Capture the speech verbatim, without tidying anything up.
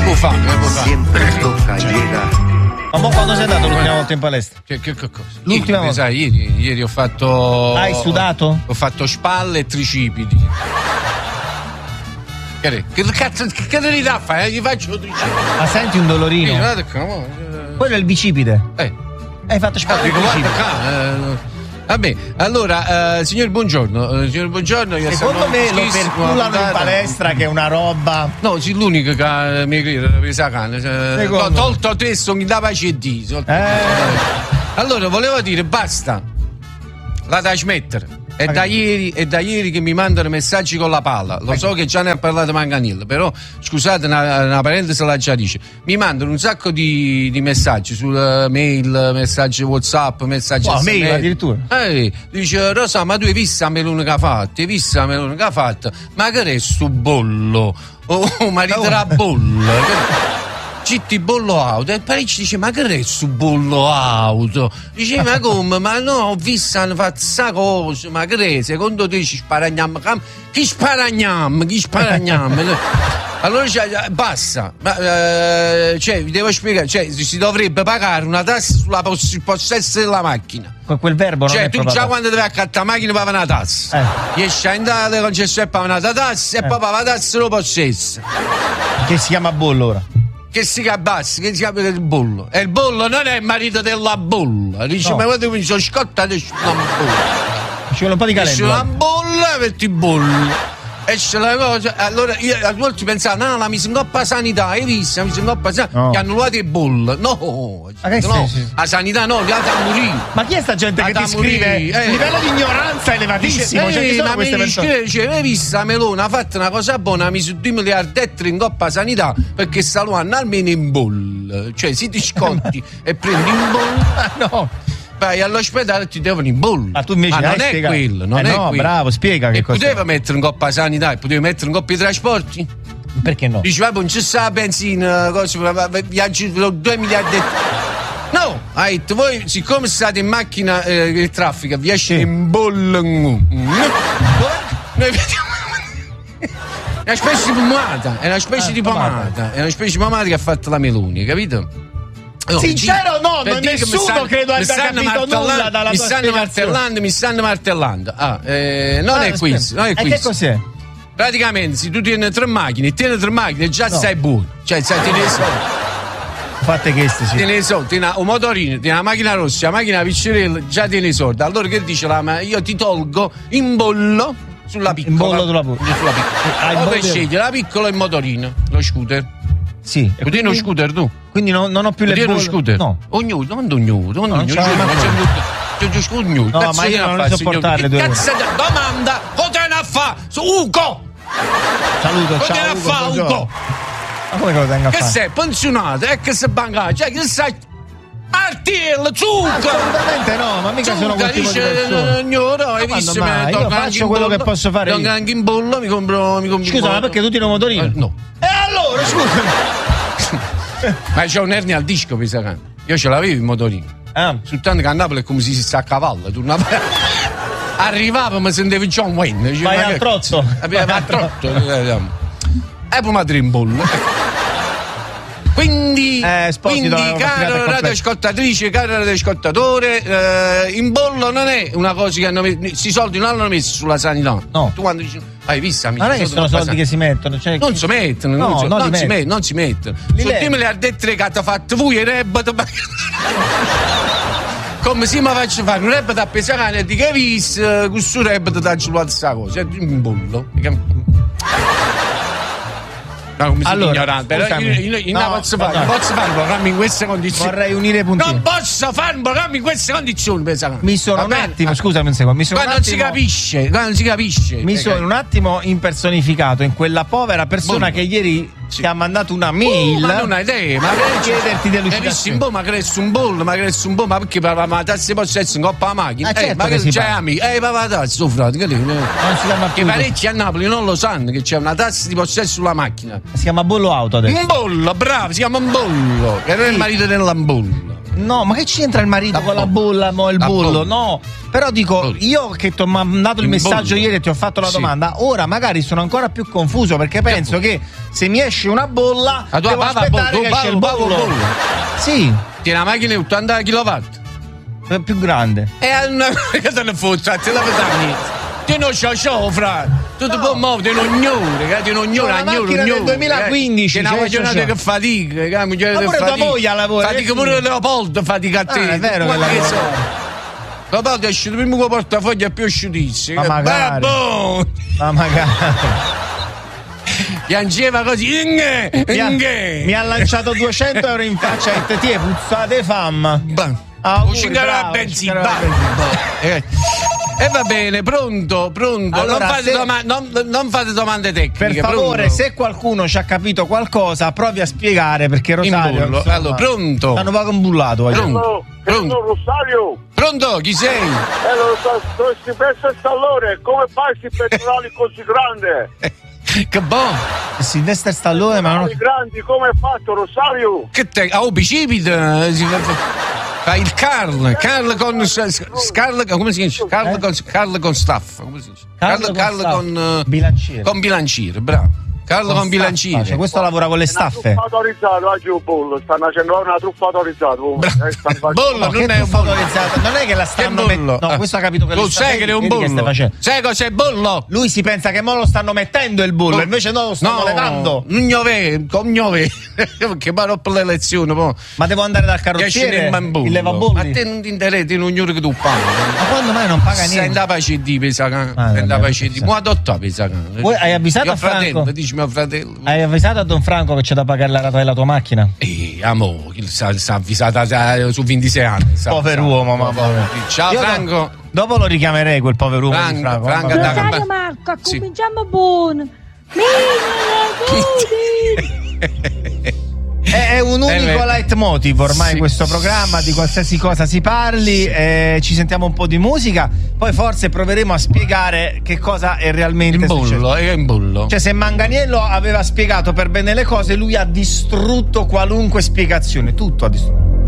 può fare, può fare. Sempre tocca llega. Ma mo quando sei andato l'ultima volta in palestra? Che, che, che cosa? L'ultima ieri, volta. Sai, ieri, ieri ho fatto. Hai sudato? Ho fatto spalle e tricipiti. Che, che cazzo, che, che devi da fare? Gli faccio tricipiti. Ma senti un dolorino? Eh, come, Quello è il bicipite. Eh. Hai fatto spalle e Dico, guarda tricipite. qua, eh, vabbè, allora, eh, signor Buongiorno, eh, signor Buongiorno, io Secondo sono me lo schissimo, perculano in guardate. palestra che è una roba. No, sì, l'unico che mi crede, mi sa cane. Secondo. Tolto te, sono da pace e di. Eh. Allora, volevo dire, basta. La da smettere. È da ieri, è da ieri che mi mandano messaggi con la palla. Lo so che già ne ha parlato Manganillo, però scusate, una, una parentesi la già dice. Mi mandano un sacco di, di messaggi sulla mail, messaggi WhatsApp, messaggi Wow, S M S. mail addirittura. Eh, dice Rosa, ma tu hai visto la melone che ha fatto? Hai visto la melone che ha fatto? Ma che è sto bollo? Oh, marito della bolla. Citti bollo auto e Parigi dice ma che è su bollo auto? Dice ma come? Ma no, ho visto hanno fatto sta cosa, ma che è? Secondo te ci sparagnam? Chi sparagnam? Chi sparagnam? Allora cioè, basta, ma, eh, cioè vi devo spiegare, cioè si dovrebbe pagare una tassa sulla poss- possesso della macchina. Quel verbo non Cioè è tu proprio già adatto. quando devi accattare la macchina paga una tassa, Eh. riesci a andare alle concessioni e paga una tassa e Eh. poi paga la tassa lo possesso. Che si chiama bollo ora. Che si abbassi, che si chiama il bollo. E il bollo non è il marito della bolla. Dice, No. ma quando mi sono scottato sulla bolla. Ci vuole un po' di Esce una calenda. bolla e metti bollo. Esce la cosa. Allora io a volte pensavo, no, la misingoppa sanità, hai visto? La misingoppa sanità, No. che hanno annullato le bolle. No, Ma che no, stai- la sanità no, li ha da morire. Ma chi è sta gente che Da ti scrive? morire, eh. Il livello di ignoranza è elevatissimo. Dice, Cioè, chi eh, sono ma queste mi persone? scrive, dice, hai visto la Melone ha fatto una cosa buona, ha messo due miliardi e tre in coppa sanità perché sta lo hanno almeno in bolla. Cioè se ti scotti e prendi in bolla, No. vai all'ospedale e ti devono in bolla. Ma tu invece Ma non hai è spiegato. quello, non Eh è no, quello. bravo, spiega che E cos'è. poteva mettere in coppa sanità e poteva mettere in coppa i trasporti? Perché no? Dice, vabbè, non c'è sta la benzina, cosa, viaggi due miliardi e... No, hai detto, voi siccome state in macchina eh, il traffico vi esce Sì. in bolla. Noi vediamo. È una specie di pomata, è una specie Ah, di pomata. pomata, è una specie di pomata che ha fatto la Meloni, capito? No, Sincero di- no, per non dire che mi nessuno stanno- credo mi abbia stanno capito martellando- nulla dalla mi tua stanno spiegazione. martellando, mi stanno martellando. Ah, eh, non Ah, è quiz, aspetta. non è E quiz. che cos'è? Praticamente se tu tieni tre macchine, tieni tre macchine già No. stai buono. Cioè, sai, tieni i soldi. Fate queste, sì. Tieni i soldi, tieni un motorino, tieni la macchina rossa, la macchina piccerella, già tieni i soldi. Allora che dice la ma io ti tolgo in bollo sulla piccola. In bollo sulla piccola. Sulla piccola. Ah, in Poi bollo- scegli la piccola e il motorino, lo scooter. Sì. Tu tieni lo scooter tu? Quindi non, non ho più Tu le tieni lo bolle. scooter? No. Ognuno, non ognuno, non No, non ognuno. c'è la macchina. C'è giusto ognuno. No, Cazzo ma io tieni a non fare, le signor? sopportarle Che due cazzo di domanda? Cosa a fa? Su Ugo! Saluto, Cosa ciao. a Ugo, fa buongiorno. Ugo? Ma come che lo tengo a Che fare? sei pensionato? E che sei bancario? Cioè che sei... Martello, zucca! Assolutamente no, ma mica sono quel tipo di persone. Signore, hai Ma visto? quando mai? Mi Io tolgo faccio anche in quello bollo, che posso fare tolgo io. anche in bollo, mi compro... Mi compro Scusa, ma perché tu tiri un motorino? Eh, no. E allora, scusami. Ma c'è un'ernia al disco, mi sa che... Io ce l'avevo il motorino. Ah, Soltanto che a Napoli è come se si sta a cavallo, tornava... Arrivavo, mi sentivo John Wayne. Dice, vai ma al che- trotto. Vai al trotto. E poi mi in bollo. Quindi, Eh, Esposito, quindi avevo fatto caro completo. radioascoltatrice, caro radioascoltatore, eh, in bollo non è una cosa che hanno messo, questi soldi non hanno messi sulla sanità. No. Tu quando dici, hai visto amici? non è che sono soldi che si mettono. Cioè, Non si mettono, No, non, si, no, non li si mettono. met- non si mettono. Li Sono leggo. due miliardi e tre che ha fatto voi e rebato. Come se mi faccio fare un rebato a pesare di che hai visto, questo rebato ti ha giurato questa cosa, è in bollo. No, come si Allora, ignorante. scusami. Io, io, io No, non posso fare, no. non posso fare un programma in queste condizioni. vorrei unire i puntini. Non posso fare un programma in queste condizioni, pensa. Mi sono Va un bene? attimo, scusami un secondo, mi sono Qua un non si attimo, capisce, qua non si capisce. mi Eh, sono un attimo impersonificato in quella povera persona Bollo. che ieri Sì. ti ha mandato una Uh, mail ma non hai idea, ma per che chiederti hai visto un delucidazione. po', ma cresce un bollo, ma cresce un po', ma perché parlavamo la tassa di possesso in coppa la macchina? Ah, certo eh, ma che che si c'è parla. amico? Eh, papà, tazza, suo frate, che devi? Non si chiama Che più parecchi a Napoli non lo sanno che c'è una tassa di possesso sulla macchina. si chiama bollo auto adesso. Un bollo, bravo, si chiama un bollo, che non è il marito dell'ambollo. No, ma che c'entra il marito La con la bolla. bolla mo il La bullo? bolla. No. Però dico, Bolla. io che ti ho mandato il Il messaggio bollo. ieri e ti ho fatto la Sì. domanda, ora magari sono ancora più confuso perché penso bolla? che se mi esce una bolla La tua devo papa aspettare bolla, che esce il papa bollo. bolla. Sì, Tiene la macchina di ottanta chilowatt. è più grande. E una che te ne fosse, te la vedrai. Ti non c'ho c'ho, fra. Tu ti puoi muovere, ti non ignori, che ti non ignori, C'ho una ignori, macchina del ignori, duemilaquindici, che è una cioè, giornata c'ho- che fatica, che è una giornata Ma che pure tua fatica. moglie lavora, Fatica che pure fine? Leopoldo, fatica a te. Ah, è vero Ma che che lavora. so? Leopoldo è uscito prima con il portafoglio è più asciutissimo. Ma magari. Babbo! Ma magari. Piangeva così. Inghe, Mi ha, inghe. mi ha lanciato duecento euro in faccia e te ti è puzzate fam. Bah. Auguri, Un cingaro a bravo, benzina. un cingaro a bah. Eh. E va bene, pronto, pronto. Allora, non, fate se- doma- non, non fate domande tecniche. Per favore, pronto? se qualcuno ci ha capito qualcosa, provi a spiegare perché Rosario. Imbullo. insomma, Allora, pronto. Hanno poco imbullato. voglio dire. Pronto. Pronto. Sono Rosario, Pronto, chi sei? eh, lo so, sto si pensa Stallone, come fai questi pettorali così grandi? Che buono. Silvestre Stallone, ma non. Pettorali grandi, come hai fatto Rosario? Che te. Oh, bicipite. Si fa- Fai il Carl. Carl con. Carl, come si dice? Carl Eh? con, Carl con staff. Come si dice? Carlo Carl, Carl Costa- con. eh, bilanciere. Con bilanciere, bravo. Carlo con, staffa, bilanciere. cioè, questo lavora con le staffe. Truffa autorizzata, oggi un bollo, stanno facendo una truffa autorizzata. Bra- Eh, stanno facendo- Bollo, No, non che è un truffa bollo. autorizzata? Non è che la stanno Che bollo? mettendo. No, Ah. questo ha capito che Tu lo sta- sai che è un vedi che stai bollo. facendo. Sai cos'è bollo? Lui si pensa che mo lo stanno mettendo il bullo, Oh. invece no, lo stanno levando. Non gnove, con gnove. Che va per le elezioni, po'. Ma devo andare dal Che esce carrozziere? nel bambù. Il Ma levabolli? te non ti interessa, non ignori che tu parli. Ma quando mai non paga Sei niente? andato a C D, pensa che. Ah, Sei andato a vabbè, C D. sì. Ma adotta, pensa che. Voi hai avvisato Mio a Franco? fratello, dici mio fratello. Hai avvisato a Don Franco che c'è da pagare la rata della tua macchina? Eh, amo, sa, sa avvisata sa- su ventisei anni. sa Povero avvisata. uomo, ma povero. Ciao Io Franco. Dopo lo richiamerei quel povero uomo Franco, di Franco. Franco, vabbè. da- Rosario ma- Marco, sì. cominciamo buono. È, è un unico Eh, beh. leitmotiv ormai Sì. questo programma, di qualsiasi cosa si parli, eh, ci sentiamo un po' di musica, poi forse proveremo a spiegare che cosa è realmente In successo. bollo, è in bollo. Cioè, se Manganiello aveva spiegato per bene le cose, lui ha distrutto qualunque spiegazione, tutto ha distrutto.